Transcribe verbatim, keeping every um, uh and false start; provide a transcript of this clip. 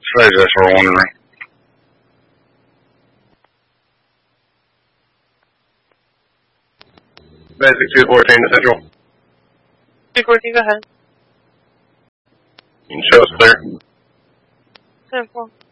Sorry, just for wondering. Basic two fourteen to Central. two fourteen, go ahead. You can show us there. ten four.